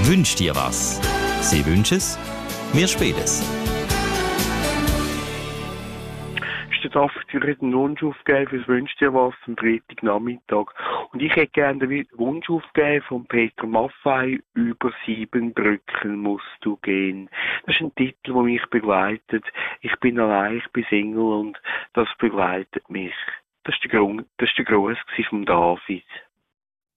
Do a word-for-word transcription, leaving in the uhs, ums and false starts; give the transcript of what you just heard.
Wünsch dir was. Sie wünschen es, wir spielen es. Der David hat einen Wunsch aufgegeben für das Wünsch dir was am Freitagnachmittag. Und ich hätte gerne den Wunsch aufgegeben von Peter Maffay, über sieben Brücken musst du gehen. Das ist ein Titel, der mich begleitet. Ich bin allein, ich bin Single und das begleitet mich. Das ist der Grund, das ist der Gruß von David.